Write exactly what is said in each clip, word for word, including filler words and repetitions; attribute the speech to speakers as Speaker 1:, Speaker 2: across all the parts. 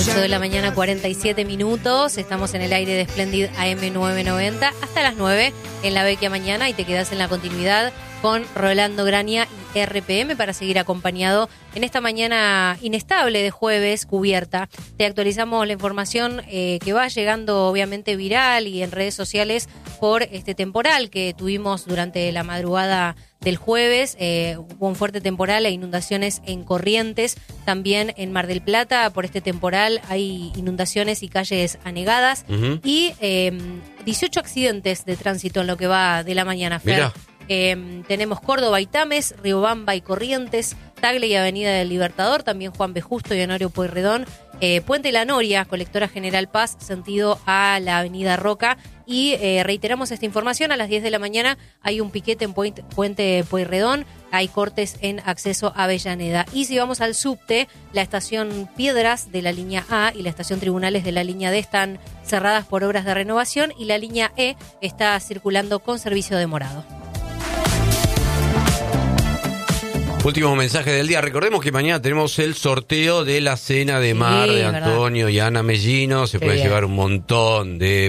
Speaker 1: ocho de la mañana, cuarenta y siete minutos. Estamos en el aire de Splendid A M novecientos noventa hasta las nueve en la Vecchia Mañana y te quedas en la continuidad con Rolando Grania y R P M para seguir acompañado en esta mañana inestable de jueves cubierta. Te actualizamos la información eh, que va llegando obviamente viral y en redes sociales por este temporal que tuvimos durante la madrugada del jueves. Eh, hubo un fuerte temporal e inundaciones en Corrientes, también en Mar del Plata. Por este temporal hay inundaciones y calles anegadas. Uh-huh. Y eh, dieciocho accidentes de tránsito en lo que va de la mañana, Fer. Mirá. Eh, tenemos Córdoba y Tames, Riobamba y Corrientes, Tagle y Avenida del Libertador, también Juan B. Justo y Honorio Pueyrredón, eh, Puente La Noria, Colectora General Paz, sentido a la Avenida Roca. Y eh, reiteramos esta información, a las diez de la mañana hay un piquete en Puente, Puente Pueyrredón, hay cortes en acceso a Avellaneda. Y si vamos al subte, la estación Piedras de la línea A y la estación Tribunales de la línea D están cerradas por obras de renovación y la línea E está circulando con servicio demorado.
Speaker 2: Último mensaje del día. Recordemos que mañana tenemos el sorteo de la cena de mar sí, de Antonio verdad. y Ana Mellino. Se Qué puede bien. llevar un montón de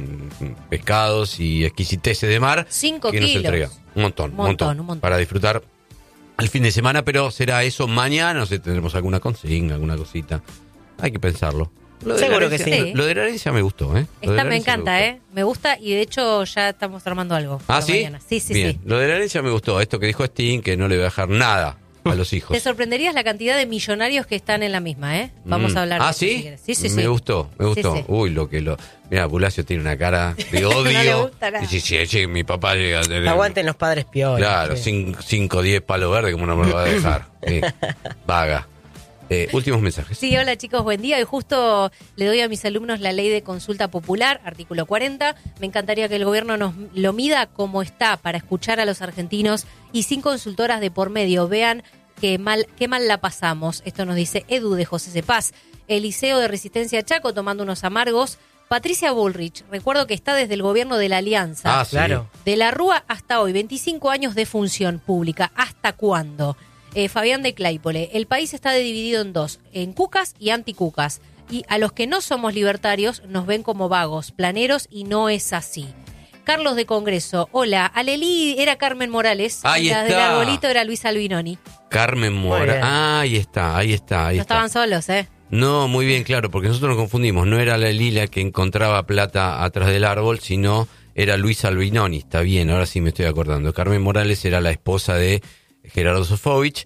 Speaker 2: mm, pescados y exquisiteces de mar.
Speaker 1: Cinco
Speaker 2: que
Speaker 1: kilos.
Speaker 2: Nos entrega. Un montón, un montón,
Speaker 1: montón, un montón.
Speaker 2: Para disfrutar el fin de semana, pero será eso mañana. No sé, tendremos alguna consigna, alguna cosita. Hay que pensarlo. Lo
Speaker 3: Seguro
Speaker 2: herencia,
Speaker 3: que sí.
Speaker 2: Lo, lo de la herencia me gustó, ¿eh? Lo
Speaker 1: Esta me encanta, me ¿eh? Me gusta y de hecho ya estamos armando algo.
Speaker 2: ¿Ah, sí?
Speaker 1: Mañana. Sí, sí,
Speaker 2: Bien.
Speaker 1: sí.
Speaker 2: Lo de la herencia me gustó. Esto que dijo Sting, que no le va a dejar nada a los hijos.
Speaker 1: Te sorprenderías la cantidad de millonarios que están en la misma, ¿eh? Vamos
Speaker 2: mm.
Speaker 1: a hablar
Speaker 2: ¿Ah,
Speaker 1: de
Speaker 2: sí?
Speaker 1: eso, si quieres. Sí, sí, sí.
Speaker 2: Me gustó, me gustó.
Speaker 1: Sí, sí.
Speaker 2: Uy, lo que lo... Mira, Bulacio tiene una cara de odio.
Speaker 1: No le gusta nada.
Speaker 2: Y si, si, si mi papá llega a tener...
Speaker 3: Aguanten los padres piolas.
Speaker 2: Claro,
Speaker 3: sí.
Speaker 2: cinco o diez palos verdes, ¿cómo no me lo va a dejar? Sí. Vaga. Eh, últimos mensajes.
Speaker 1: Sí, hola chicos, buen día. Y justo le doy a mis alumnos la ley de consulta popular, artículo cuarenta. Me encantaría que el gobierno nos lo mida como está para escuchar a los argentinos y sin consultoras de por medio. Vean qué mal, qué mal la pasamos. Esto nos dice Edu de José Cepaz. Eliseo de Resistencia Chaco tomando unos amargos. Patricia Bullrich, recuerdo que está desde el gobierno de la Alianza.
Speaker 2: Ah, sí. Claro.
Speaker 1: De la Rúa hasta hoy, veinticinco años de función pública. ¿Hasta cuándo? Eh, Fabián de Claypole, el país está dividido en dos, en cucas y anticucas. Y a los que no somos libertarios nos ven como vagos, planeros y no es así. Carlos de Congreso, hola, Alelí era Carmen Morales,
Speaker 2: ahí
Speaker 1: y la
Speaker 2: está.
Speaker 1: del arbolito era Luis Albinoni.
Speaker 2: Carmen Morales, ah, ahí está, ahí está, ahí
Speaker 1: no
Speaker 2: está.
Speaker 1: estaban solos, ¿eh?
Speaker 2: No, muy bien, claro, porque nosotros nos confundimos. No era la Lila que encontraba plata atrás del árbol, sino era Luis Albinoni. Está bien, ahora sí me estoy acordando. Carmen Morales era la esposa de Gerardo Sofovich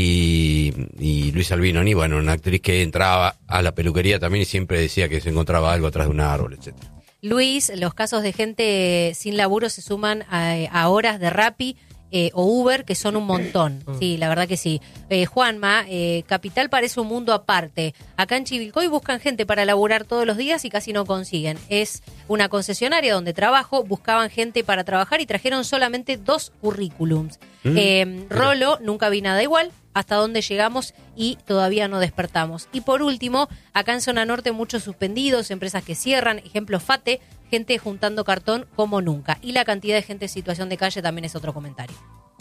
Speaker 2: y, y Luis Albinoni, bueno, una actriz que entraba a la peluquería también y siempre decía que se encontraba algo atrás de un árbol, etcétera.
Speaker 1: Luis, los casos de gente sin laburo se suman a, a horas de Rappi eh, o Uber, que son un montón. Sí, la verdad que sí. Eh, Juanma, eh, Capital parece un mundo aparte. Acá en Chivilcoy buscan gente para laburar todos los días y casi no consiguen. Es una concesionaria donde trabajo, buscaban gente para trabajar y trajeron solamente dos currículums. Mm, eh, Rolo, nunca vi nada igual. Hasta dónde llegamos y todavía no despertamos. Y por último, acá en Zona Norte muchos suspendidos, empresas que cierran, ejemplo Fate, gente juntando cartón como nunca. Y la cantidad de gente en situación de calle también es otro comentario.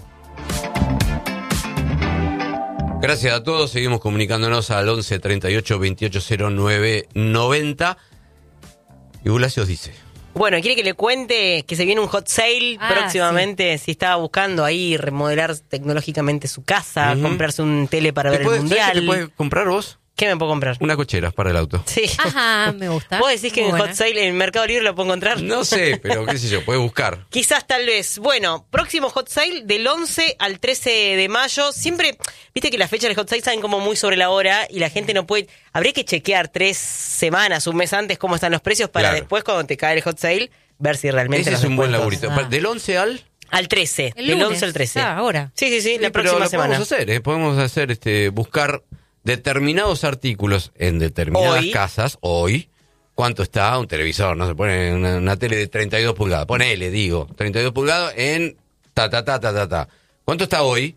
Speaker 2: Gracias a todos, seguimos comunicándonos al once treinta y ocho veintiocho cero nueve noventa. Y Bulacios dice...
Speaker 3: Bueno, quiere que le cuente que se viene un hot sale
Speaker 1: ah,
Speaker 3: próximamente. Sí. Si estaba buscando ahí remodelar tecnológicamente su casa, uh-huh. comprarse un tele para ver el
Speaker 2: puede,
Speaker 3: mundial.
Speaker 2: ¿Qué te puedes comprar vos?
Speaker 3: ¿Qué me puedo comprar?
Speaker 2: Una cochera para el auto.
Speaker 3: Sí.
Speaker 1: Ajá, me gusta.
Speaker 3: ¿Vos decís que
Speaker 1: Muy
Speaker 3: en
Speaker 1: buena.
Speaker 3: hot sale en Mercado Libre lo puedo encontrar?
Speaker 2: No sé, pero qué sé yo, puedes buscar.
Speaker 3: Quizás, tal vez. Bueno, próximo hot sale del once al trece de mayo. Siempre, viste que las fechas del hot sale salen como muy sobre la hora y la gente no puede... Habría que chequear tres semanas, un mes antes cómo están los precios para
Speaker 2: claro.
Speaker 3: después, cuando te cae el hot sale, ver si realmente...
Speaker 2: Ese es un buen laburito.
Speaker 1: Ah.
Speaker 2: Del once al...
Speaker 3: Al trece.
Speaker 1: El
Speaker 3: del
Speaker 1: lunes.
Speaker 3: once al trece.
Speaker 1: Ah, ahora.
Speaker 3: Sí, sí, sí,
Speaker 2: sí
Speaker 3: la próxima
Speaker 2: pero lo
Speaker 3: semana.
Speaker 2: podemos hacer, ¿eh? Podemos hacer, este, buscar determinados artículos en determinadas
Speaker 3: Hoy.
Speaker 2: casas, hoy. ¿Cuánto está un televisor? No se pone una, una tele de treinta y dos pulgadas. Ponele, digo, treinta y dos pulgadas en ta, ta, ta, ta, ta, ta. ¿Cuánto está hoy?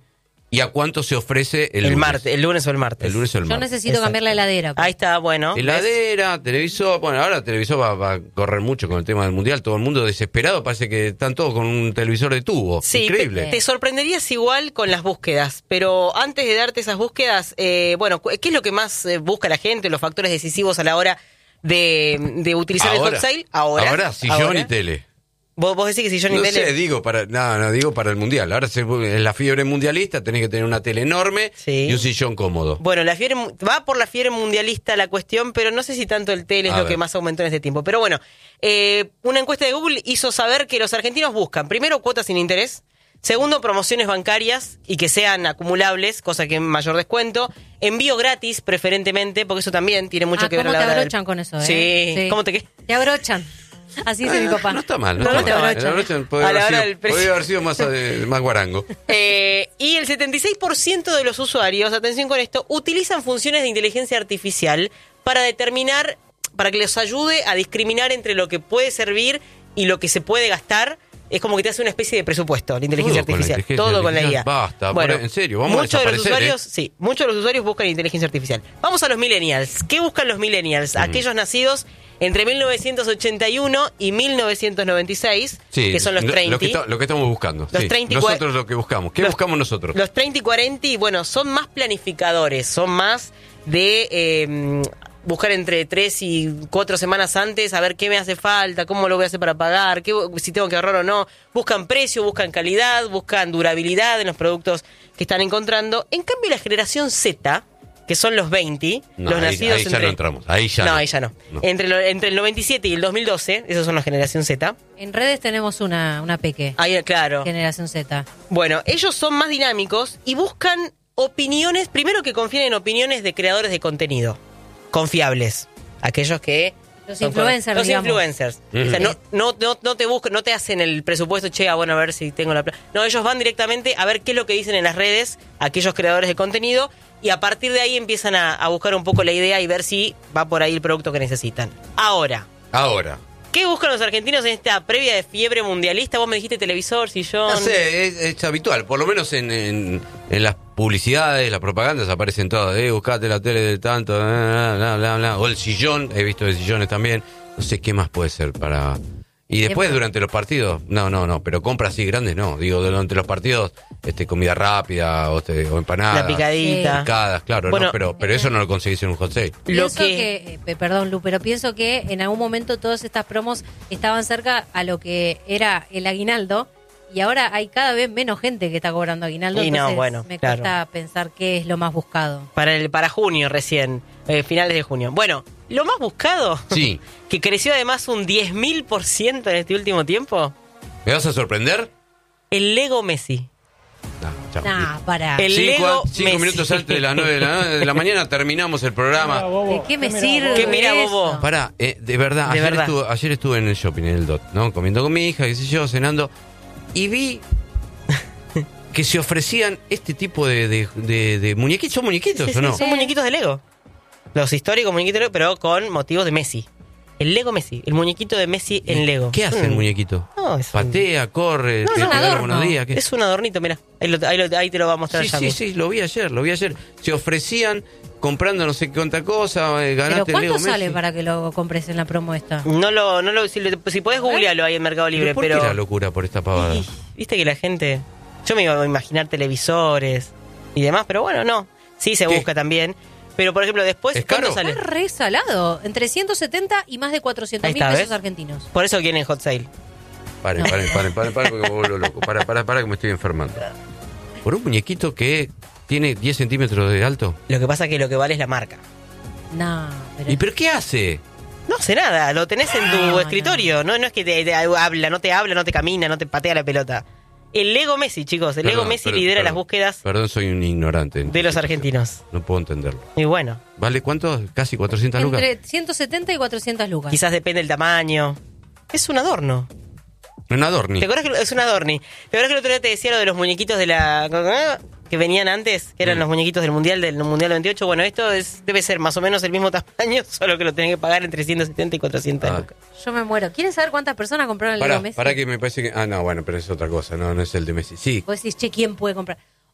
Speaker 2: ¿Y a cuánto se ofrece el,
Speaker 3: El
Speaker 2: lunes?
Speaker 3: martes, el lunes o el martes.
Speaker 2: El lunes o el
Speaker 1: Yo
Speaker 2: martes.
Speaker 1: necesito
Speaker 3: Exacto.
Speaker 1: cambiar la heladera.
Speaker 3: Ahí está, bueno. ¿ves?
Speaker 2: Heladera, televisor. Bueno, ahora el televisor va, va a correr mucho con el tema del mundial. Todo el mundo desesperado. Parece que están todos con un televisor de tubo.
Speaker 3: Sí,
Speaker 2: Increíble.
Speaker 3: Te, te sorprenderías igual con las búsquedas, pero antes de darte esas búsquedas, eh, bueno, cu- ¿qué es lo que más eh, busca la gente, los factores decisivos a la hora de, de utilizar el hot sale? Ahora.
Speaker 2: Ahora, sillón
Speaker 3: ahora.
Speaker 2: y tele.
Speaker 3: ¿Vos, vos decís que sillón y
Speaker 2: No
Speaker 3: tele?
Speaker 2: sé, digo para, no, no, digo para el mundial. Ahora se, en la fiebre mundialista tenés que tener una tele enorme
Speaker 3: Sí.
Speaker 2: y un sillón cómodo.
Speaker 3: Bueno, la fiebre mu- va por la fiebre mundialista la cuestión, pero no sé si tanto el tele es
Speaker 2: A
Speaker 3: lo
Speaker 2: ver.
Speaker 3: que más aumentó en este tiempo. Pero bueno, eh, una encuesta de Google hizo saber que los argentinos buscan, primero, cuotas sin interés, segundo, promociones bancarias y que sean acumulables, cosa que mayor descuento, envío gratis preferentemente, porque eso también tiene mucho
Speaker 1: Ah,
Speaker 3: que ver a
Speaker 1: ¿cómo
Speaker 3: la
Speaker 1: te
Speaker 3: hora del-
Speaker 1: abrochan con eso, eh?
Speaker 3: Sí.
Speaker 1: Sí.
Speaker 3: ¿Cómo te qué?
Speaker 1: Te abrochan. Así dice mi papá.
Speaker 2: No está mal, no,
Speaker 3: No,
Speaker 2: está
Speaker 3: no te
Speaker 2: mal.
Speaker 3: abrochan.
Speaker 2: El abrochan podría
Speaker 3: A la
Speaker 2: haber
Speaker 3: hora
Speaker 2: sido-
Speaker 3: del precio.
Speaker 2: podría haber sido más, eh, más guarango.
Speaker 3: Eh, y el setenta y seis por ciento de los usuarios, atención con esto, utilizan funciones de inteligencia artificial para determinar, para que les ayude a discriminar entre lo que puede servir y lo que se puede gastar. Es como que te hace una especie de presupuesto, la inteligencia
Speaker 2: Todo con la
Speaker 3: artificial.
Speaker 2: inteligencia
Speaker 3: Todo con la I A.
Speaker 2: artificial. Basta,
Speaker 3: bueno,
Speaker 2: por- en serio, vamos a
Speaker 3: muchos de los
Speaker 2: desaparecer,
Speaker 3: usuarios, sí, muchos de los usuarios buscan inteligencia artificial. Vamos a los millennials. ¿Qué buscan los millennials?
Speaker 2: Mm.
Speaker 3: Aquellos nacidos entre mil novecientos ochenta y uno y mil novecientos noventa y seis,
Speaker 2: Sí,
Speaker 3: que son los
Speaker 2: lo-
Speaker 3: treinta.
Speaker 2: Lo que, está- lo que estamos buscando.
Speaker 3: Los
Speaker 2: sí.
Speaker 3: treinta y cua-
Speaker 2: Nosotros lo que buscamos. ¿Qué
Speaker 3: Los-
Speaker 2: buscamos nosotros?
Speaker 3: Los treinta y cuarenta, y bueno, son más planificadores, son más de eh, buscar entre tres y cuatro semanas antes, a ver qué me hace falta, cómo lo voy a hacer para pagar, qué, si tengo que ahorrar o no. Buscan precio, buscan calidad, buscan durabilidad en los productos que están encontrando. En cambio, la generación Z, que son los veinte,
Speaker 2: No,
Speaker 3: los
Speaker 2: ahí-
Speaker 3: nacidos
Speaker 2: ahí ya
Speaker 3: entre...
Speaker 2: no entramos, ahí ya
Speaker 3: no.
Speaker 2: no.
Speaker 3: ahí ya no.
Speaker 2: No.
Speaker 3: Entre, lo- entre el noventa y siete y el dos mil doce, esos son la generación Z.
Speaker 1: En redes tenemos una, una peque.
Speaker 3: Ahí, claro.
Speaker 1: Generación Z.
Speaker 3: Bueno, ellos son más dinámicos y buscan opiniones, primero que confíen en opiniones de creadores de contenido confiables, aquellos que
Speaker 1: Los
Speaker 3: son
Speaker 1: influencers,
Speaker 3: los
Speaker 1: digamos.
Speaker 3: influencers. O sea, no, no, no, no te buscan, no te hacen el presupuesto, che, ah, bueno, a ver si tengo la plata. No, ellos van directamente a ver qué es lo que dicen en las redes aquellos creadores de contenido y a partir de ahí empiezan a, a buscar un poco la idea y ver si va por ahí el producto que necesitan. Ahora,
Speaker 2: Ahora.
Speaker 3: ¿qué buscan los argentinos en esta previa de fiebre mundialista? Vos me dijiste televisor, sillón.
Speaker 2: No sé, es, es habitual. Por lo menos en, en, en las publicidades, las propagandas aparecen todas. Eh, buscate la tele de tanto, bla, bla, bla, bla. O el sillón, he visto de sillones también. No sé qué más puede ser para... Y después
Speaker 1: más?
Speaker 2: durante los partidos, no, no, no, pero compras así grandes no. Digo, durante los partidos, este, comida rápida o, este, o empanadas.
Speaker 3: La picadita.
Speaker 2: Picadas, claro,
Speaker 3: Bueno,
Speaker 2: no, pero, pero eso no lo conseguís en un hot sale.
Speaker 3: Lo
Speaker 1: Pienso
Speaker 3: que-
Speaker 1: que, eh, perdón Lu, pero pienso que en algún momento todas estas promos estaban cerca a lo que era el aguinaldo y ahora hay cada vez menos gente que está cobrando aguinaldo.
Speaker 3: Y no,
Speaker 1: entonces
Speaker 3: bueno,
Speaker 1: me
Speaker 3: claro.
Speaker 1: cuesta pensar qué es lo más buscado.
Speaker 3: Para el para junio recién, eh, finales de junio. Bueno, lo más buscado,
Speaker 2: Sí.
Speaker 3: que creció además un diez mil por ciento en este último tiempo,
Speaker 2: ¿Me vas a sorprender?
Speaker 3: el Lego Messi.
Speaker 2: No, chao.
Speaker 1: Nah, para.
Speaker 3: El
Speaker 2: Cinco,
Speaker 3: Lego
Speaker 2: cinco
Speaker 3: Messi.
Speaker 2: minutos antes de las nueve de la, de la mañana terminamos el programa.
Speaker 1: ¿De qué me sirve
Speaker 3: ¿Qué mira,
Speaker 1: eso?
Speaker 3: bobo?
Speaker 2: Pará, eh, de verdad,
Speaker 3: De
Speaker 2: ayer,
Speaker 3: verdad.
Speaker 2: Estuve, ayer estuve en el shopping, en el D O T, ¿no? Comiendo con mi hija, qué sé yo, cenando, y vi que se ofrecían este tipo de, de, de- de muñequitos. ¿Son muñequitos
Speaker 3: Sí,
Speaker 2: o
Speaker 3: sí,
Speaker 2: no?
Speaker 3: son muñequitos de Lego. Los históricos muñequitos de Lego, pero con motivos de Messi. El Lego Messi, el muñequito de Messi en Lego.
Speaker 2: ¿Qué hace el
Speaker 3: Mm.
Speaker 2: muñequito?
Speaker 3: No, es un-
Speaker 2: Patea, corre,
Speaker 3: No,
Speaker 2: te,
Speaker 3: es un
Speaker 2: te da los
Speaker 3: adorno.
Speaker 2: buenos días. ¿qué?
Speaker 3: Es un adornito, mira. Ahí, lo- ahí, lo- ahí te lo va a mostrar
Speaker 2: Sí,
Speaker 3: ya.
Speaker 2: sí, sí, lo vi ayer, lo vi ayer. Se ofrecían comprando no sé qué cuánta cosa, eh,
Speaker 1: ¿Pero
Speaker 2: ganaste el Lego
Speaker 1: cuánto sale
Speaker 2: Messi.
Speaker 1: para que lo compres en la promo esta?
Speaker 3: No lo, no lo, si, le- si podés googlearlo ahí en Mercado Libre,
Speaker 2: ¿Pero por
Speaker 3: pero.
Speaker 2: qué la locura por esta pavada?
Speaker 3: Y, Viste que la gente. Yo me iba a imaginar televisores y demás, pero bueno, no. Sí se
Speaker 2: ¿Qué?
Speaker 3: busca también. Pero por ejemplo, después,
Speaker 2: ¿Es
Speaker 3: ¿cuánto
Speaker 2: caro?
Speaker 3: sale?
Speaker 1: Está re salado. Entre ciento setenta y más de cuatrocientos
Speaker 3: Ahí
Speaker 1: mil
Speaker 3: está,
Speaker 1: pesos
Speaker 3: ¿ves?
Speaker 1: argentinos.
Speaker 3: Por eso quieren hot sale.
Speaker 2: Paren,
Speaker 1: No.
Speaker 2: paren, paren, paren, paren, porque me vuelvo loco. Para, para, para, que me estoy enfermando. Por un muñequito que tiene diez centímetros de alto.
Speaker 3: Lo que pasa es que lo que vale es la marca.
Speaker 1: No, pero...
Speaker 2: ¿Y pero qué hace?
Speaker 3: No hace nada, lo tenés en tu
Speaker 1: No,
Speaker 3: escritorio. No. No, es que te, te habla, no te habla, no te camina, no te patea la pelota. El Lego Messi, chicos. El Lego
Speaker 2: Perdón,
Speaker 3: Messi
Speaker 2: perdón,
Speaker 3: lidera
Speaker 2: perdón.
Speaker 3: las búsquedas
Speaker 2: Perdón, soy un ignorante.
Speaker 3: de los argentinos.
Speaker 2: No puedo entenderlo.
Speaker 3: Y bueno,
Speaker 2: ¿Vale cuánto? ¿Casi cuatrocientas lucas?
Speaker 1: Entre ciento setenta y cuatrocientas lucas.
Speaker 3: quizás depende del tamaño. Es un adorno.
Speaker 2: Un adorni.
Speaker 3: ¿Te acuerdas que es un adorni? ¿Te acuerdas que el otro día te decía lo de los muñequitos de la que venían antes, que eran
Speaker 2: Mm.
Speaker 3: los muñequitos del Mundial del Mundial noventa y ocho? Bueno, esto es, debe ser más o menos el mismo tamaño, solo que lo tenés que pagar entre ciento setenta y cuatrocientas
Speaker 2: Ah.
Speaker 3: lucas.
Speaker 1: Yo me muero. ¿Quieren saber cuántas personas compraron el
Speaker 2: Pará,
Speaker 1: Lego Messi?
Speaker 2: pará que me parece que... Ah, no, bueno, pero es otra cosa, no, no es el de Messi. Sí,
Speaker 1: Vos decís, che, ¿quién puede comprar?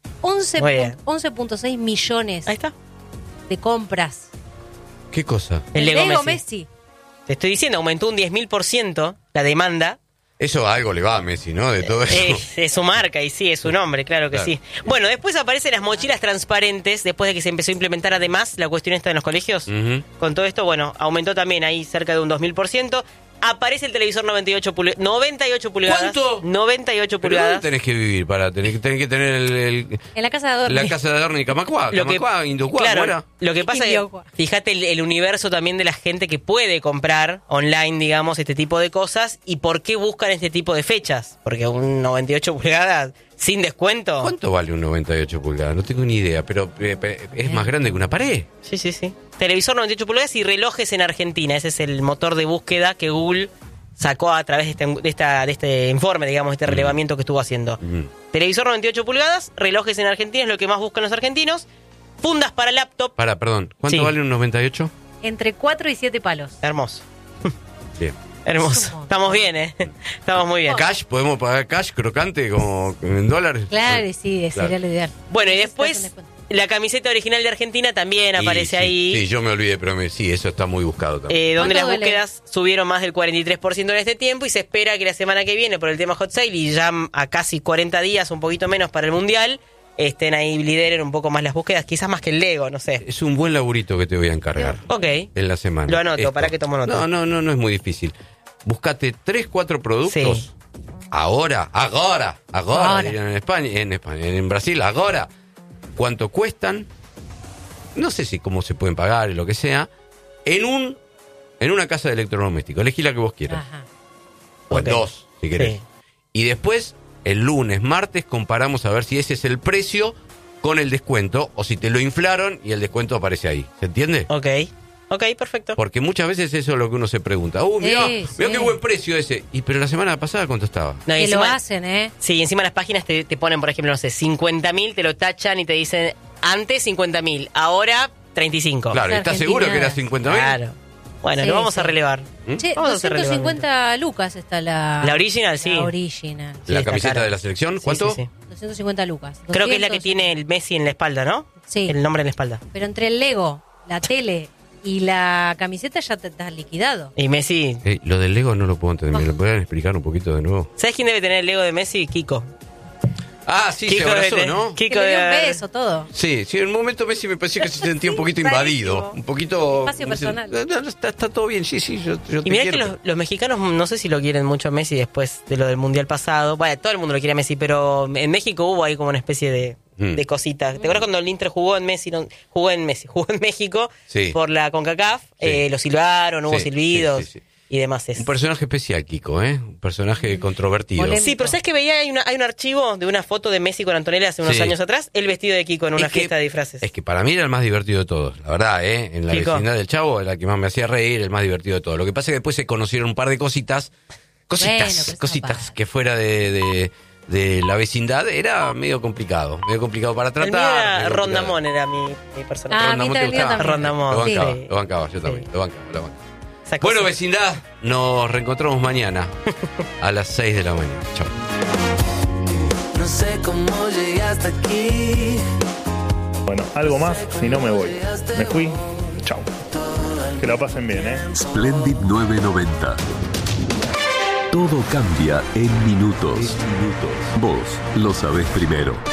Speaker 1: once
Speaker 3: Muy bien.
Speaker 1: punto seis millones
Speaker 3: Ahí está.
Speaker 1: de compras.
Speaker 2: ¿Qué cosa?
Speaker 3: El Lego,
Speaker 1: Lego
Speaker 3: Messi.
Speaker 1: Messi.
Speaker 3: Te estoy diciendo, aumentó un diez mil por ciento la demanda.
Speaker 2: Eso algo le va a Messi, ¿no? De todo eso.
Speaker 3: Es, es su marca y sí, es su nombre, claro que
Speaker 2: Claro.
Speaker 3: sí. Bueno, después aparecen las mochilas transparentes, después de que se empezó a implementar además la cuestión esta en los colegios.
Speaker 2: Ujú.
Speaker 3: Con todo esto, bueno, aumentó también ahí cerca de un dos mil por ciento. Aparece el televisor noventa y ocho pulgadas. noventa y ocho pulgadas.
Speaker 2: ¿Cuánto?
Speaker 3: noventa y ocho
Speaker 2: ¿Pero dónde
Speaker 3: pulgadas.
Speaker 2: tenés que vivir para tener, tenés que tener el, el-
Speaker 1: En la casa de Adorni.
Speaker 2: la casa de Adorni y Camacuá?
Speaker 3: Lo que-
Speaker 2: Camacuá, Indocuá,
Speaker 3: claro,
Speaker 2: ¿cómo era?
Speaker 3: lo que pasa es
Speaker 1: Indiocua.
Speaker 3: que, fíjate el, el universo también de la gente que puede comprar online, digamos, este tipo de cosas y por qué buscan este tipo de fechas. Porque un noventa y ocho pulgadas sin descuento.
Speaker 2: ¿Cuánto vale un noventa y ocho pulgadas? No tengo ni idea, pero eh, eh, es más grande que una pared.
Speaker 3: Sí, sí, sí. Televisor noventa y ocho pulgadas y relojes en Argentina. Ese es el motor de búsqueda que Google sacó a través de este, de esta, de este informe, digamos, de este relevamiento que estuvo haciendo.
Speaker 2: Mm.
Speaker 3: Televisor noventa y ocho pulgadas, relojes en Argentina es lo que más buscan los argentinos. Fundas para laptop.
Speaker 2: Para, perdón, ¿cuánto
Speaker 3: Sí.
Speaker 2: vale un noventa y ocho?
Speaker 1: Entre cuatro y siete palos.
Speaker 3: Hermoso.
Speaker 2: Bien.
Speaker 3: Hermoso.
Speaker 1: Sumo.
Speaker 3: Estamos bien, ¿eh? Estamos muy bien.
Speaker 2: ¿Cash? ¿Podemos pagar cash crocante como en dólares?
Speaker 1: Claro, y sí, ese
Speaker 2: Claro.
Speaker 1: sería lo ideal.
Speaker 3: Bueno, y
Speaker 1: Ese está con
Speaker 3: después
Speaker 1: descuento.
Speaker 3: la camiseta original de Argentina también
Speaker 2: Y
Speaker 3: aparece
Speaker 2: sí,
Speaker 3: ahí.
Speaker 2: Sí, yo me olvidé, pero me- sí, eso está muy buscado también.
Speaker 3: Eh, donde las
Speaker 1: ¿Cuánto duele?
Speaker 3: búsquedas subieron más del cuarenta y tres por ciento en este tiempo y se espera que la semana que viene, por el tema Hot Sale y ya a casi cuarenta días, un poquito menos para el Mundial, estén ahí, lideren un poco más las búsquedas, quizás más que el Lego, no sé.
Speaker 2: Es un buen laburito que te voy a encargar
Speaker 3: Ok.
Speaker 2: en la semana.
Speaker 3: Lo anoto, ¿para qué tomo nota?
Speaker 2: No, no, no, no es muy difícil. Búscate tres, cuatro productos.
Speaker 3: Sí.
Speaker 2: Ahora, ahora, ahora,
Speaker 1: Ahora.
Speaker 2: dirían en España, en España, en Brasil, ahora. ¿Cuánto cuestan? No sé si cómo se pueden pagar y lo que sea. En un, en una casa de electrodomésticos. Elegí la que vos quieras.
Speaker 1: Ajá.
Speaker 2: O en
Speaker 3: Ok.
Speaker 2: dos, si querés.
Speaker 3: Sí.
Speaker 2: Y después, el lunes, martes, comparamos a ver si ese es el precio con el descuento o si te lo inflaron y el descuento aparece ahí. ¿Se entiende?
Speaker 3: Ok. Ok, perfecto.
Speaker 2: Porque muchas veces eso es lo que uno se pregunta. ¡Uh, mirá,
Speaker 1: Sí,
Speaker 2: mirá
Speaker 1: sí.
Speaker 2: qué buen precio ese! Y pero la semana pasada, ¿cuánto estaba?
Speaker 3: No, y
Speaker 1: Que lo
Speaker 3: encima-
Speaker 1: hacen, ¿eh?
Speaker 3: Sí, encima las páginas te, te ponen, por ejemplo, no sé, cincuenta mil, te lo tachan y te dicen antes cincuenta mil, ahora treinta y cinco.
Speaker 2: Claro,
Speaker 1: Esa
Speaker 2: ¿estás
Speaker 1: Argentina.
Speaker 2: seguro que era cincuenta mil?
Speaker 3: Claro. Bueno,
Speaker 1: Sí,
Speaker 3: lo vamos a
Speaker 1: sí.
Speaker 3: relevar.
Speaker 2: ¿Mm?
Speaker 1: Che,
Speaker 3: Vamos a hacer
Speaker 1: doscientos cincuenta lucas está la...
Speaker 3: La original, sí.
Speaker 1: La original.
Speaker 3: Sí,
Speaker 2: ¿La
Speaker 3: está
Speaker 2: camiseta
Speaker 3: cara.
Speaker 2: de la selección?
Speaker 3: Sí,
Speaker 2: ¿Cuánto?
Speaker 3: sí, sí.
Speaker 1: doscientos cincuenta lucas.
Speaker 3: Creo que es la que
Speaker 1: doscientos.
Speaker 3: tiene el Messi en la espalda, ¿no?
Speaker 1: Sí.
Speaker 3: El nombre en la espalda.
Speaker 1: Pero entre el Lego, la tele y la camiseta ya te estás liquidado.
Speaker 3: Y Messi.
Speaker 2: Eh, lo del Lego no lo puedo entender. ¿Me lo pueden explicar un poquito de nuevo?
Speaker 3: ¿Sabes quién debe tener el Lego de Messi? Kiko.
Speaker 2: Ah, sí, se
Speaker 3: Kiko
Speaker 2: abrazó,
Speaker 3: debe-
Speaker 2: ¿no?
Speaker 3: Kiko
Speaker 1: Que le dio un
Speaker 3: debe haber-
Speaker 1: beso, todo.
Speaker 2: Sí, sí, en un momento Messi me pareció que se sentía un poquito
Speaker 1: Sí,
Speaker 2: invadido.
Speaker 1: rarísimo.
Speaker 2: Un poquito...
Speaker 1: Espacio
Speaker 2: me dice,
Speaker 1: personal.
Speaker 2: "No, no, está, está todo bien, sí, sí, yo, yo te
Speaker 3: Y mirá
Speaker 2: quiero".
Speaker 3: que los, los mexicanos, no sé si lo quieren mucho a Messi después de lo del Mundial pasado. Bueno, todo el mundo lo quiere a Messi, pero en México hubo ahí como una especie de,
Speaker 2: Mm.
Speaker 3: de cosita. ¿Te acuerdas cuando el Inter jugó en Messi? No, jugó en Messi, jugó en México
Speaker 2: Sí.
Speaker 3: por la CONCACAF. Eh, lo silbaron, hubo
Speaker 2: Sí,
Speaker 3: silbidos
Speaker 2: sí, sí, sí.
Speaker 3: y demás. Es.
Speaker 2: Un personaje especial, Kiko, ¿eh? Un personaje controvertido.
Speaker 1: Polémico.
Speaker 3: Sí, pero ¿sabes que veía? Hay, una- hay un archivo de una foto de Messi con Antonella hace unos
Speaker 2: Sí.
Speaker 3: años atrás, el vestido de Kiko en una
Speaker 2: Es que-
Speaker 3: fiesta de disfraces.
Speaker 2: Es que para mí era el más divertido de todos, la verdad, ¿eh? En la
Speaker 3: Kiko.
Speaker 2: vecindad del Chavo, era la que más me hacía reír, el más divertido de todos. Lo que pasa es que después se conocieron un par de cositas, cositas,
Speaker 1: Bueno, pero eso
Speaker 2: cositas
Speaker 1: no pasa.
Speaker 2: que fuera de, de, de la vecindad era medio complicado, medio complicado para
Speaker 3: el mío
Speaker 2: tratar.
Speaker 3: era
Speaker 2: medio complicado.
Speaker 3: Rondamón, era mi, mi personaje.
Speaker 1: Ah, a mí
Speaker 2: Rondamón te
Speaker 1: también,
Speaker 2: gustaba.
Speaker 1: también.
Speaker 3: Rondamón,
Speaker 2: Lo bancaba,
Speaker 3: sí.
Speaker 2: lo bancaba, yo también,
Speaker 3: Sí.
Speaker 2: lo bancaba, lo bancaba.
Speaker 3: Esa cosa.
Speaker 2: Bueno, vecindad, nos reencontramos mañana a las seis de la mañana. Chao.
Speaker 4: No sé cómo llegué hasta aquí.
Speaker 5: Bueno, algo más, si no me voy. Me fui, chau. Que la pasen bien, ¿eh?
Speaker 6: Splendid nueve noventa. Todo cambia en minutos. Vos lo sabés primero.